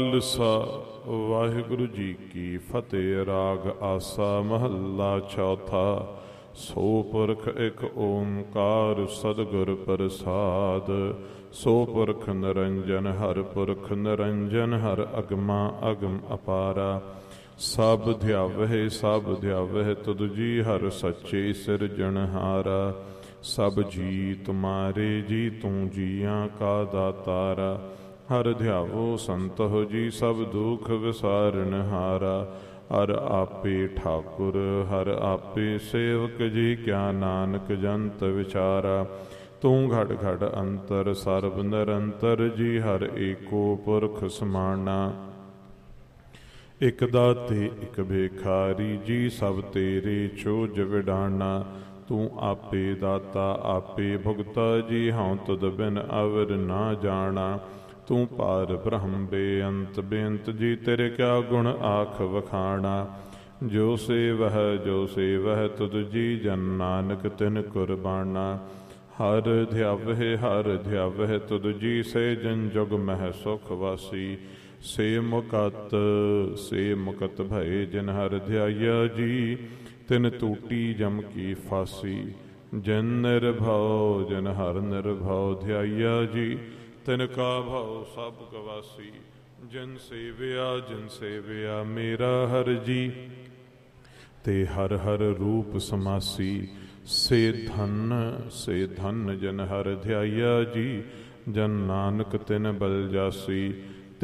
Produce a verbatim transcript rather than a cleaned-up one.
ਖਾਲਸਾ ਵਾਹਿਗੁਰੂ ਜੀ ਕੀ ਫਤਿਹ। ਰਾਗ ਆਸਾ ਮਹੱਲਾ ਚੌਥਾ। ਸੋ ਪੁਰਖ ਇੱਕ ਓਂਕਾਰ ਸਤਿਗੁਰ ਪ੍ਰਸਾਦ। ਸੋ ਪੁਰਖ ਨਿਰੰਜਨ ਹਰਿ ਪੁਰਖ ਨਿਰੰਜਨ ਹਰਿ ਅਗਮਾ ਅਗਮ ਅਪਾਰਾ। ਸਭ ਧਿਆਵਹਿ ਸਭ ਧਿਆਵਹਿ ਤੁਧ ਜੀ ਹਰਿ ਸੱਚੇ ਸਿਰਜਣਹਾਰਾ। ਸਭ ਜੀ ਤੁਮਾਰੇ ਜੀ ਤੂੰ ਜੀਆਂ ਕਾ ਦਾਤਾਰਾ। ਹਰਿ ਧਿਆਵੋ ਸੰਤੋ ਜੀ ਸਭ ਦੁਖ ਵਿਸਾਰਨਹਾਰਾ। ਹਰ ਆਪੇ ਠਾਕੁਰ ਹਰ ਆਪੇ ਸੇਵਕ ਜੀ ਕਿਆ ਨਾਨਕ ਜੰਤ ਵਿਚਾਰਾ। ਤੂੰ ਘਟ ਘਟ ਅੰਤਰ ਸਰਬ ਨਿਰੰਤਰ ਜੀ ਹਰ ਏਕੋ ਪੁਰਖ ਸਮਾਣਾ। ਇਕ ਦਾਤੇ ਇਕ ਭੇਖਾਰੀ ਜੀ ਸਭ ਤੇਰੇ ਚੋਜ ਵਿਡਾਣਾ। ਤੂੰ ਆਪੇ ਦਾਤਾ ਆਪੇ ਭੁਗਤਾ ਜੀ ਹਉ ਤੁਧ ਬਿਨ ਅਵਰ ਨਾ ਜਾਣਾ। ਤੂੰ ਪਾਰ ਬ੍ਰਹਮ ਬੇਅੰਤ ਬੇਅੰਤ ਜੀ ਤੇਰੇ ਕਿਆ ਗੁਣ ਆਖ ਵਖਾਣਾ। ਜੋ ਸੇਵਹਿ ਜੋ ਸੇਵਹਿ ਤੁਧ ਜੀ ਜਨ ਨਾਨਕ ਤਿਨ ਕੁਰਬਾਨਾ। ਹਰ ਧਿਆਵਹਿ ਹਰ ਧਿਆਵਹਿ ਤੁਧ ਜੀ ਸੇ ਜਨ ਜੁਗ ਮਹਿ ਸੁਖ ਵਾਸੀ। ਸੇ ਮੁਕਤ ਸੇ ਮੁਕਤ ਭਏ ਜਿਨ ਹਰ ਧਿਆਇਆ ਜੀ ਤਿਨ ਟੂਟੀ ਜਮ ਕੀ ਫਾਸੀ। ਜਿਨ ਨਿਰਭਉ ਜਿਨ ਹਰ ਨਿਰਭਉ ਧਿਆਇਆ ਜੀ ਤਿਨ ਕਾ ਭਉ ਸਭ ਗਵਾਸੀ। ਜਿਨ ਸੇਵਿਆ ਜਿਨ ਸੇਵਿਆ ਮੇਰਾ ਹਰ ਜੀ ਤੇ ਹਰ ਹਰ ਰੂਪ ਸਮਾਸੀ। ਸੇ ਧਨ ਸੇ ਧਨ ਜਿਨ ਹਰ ਧਿਆਇਆ ਜੀ ਜਨ ਨਾਨਕ ਤਿਨ ਬਲ ਜਾਸੀ।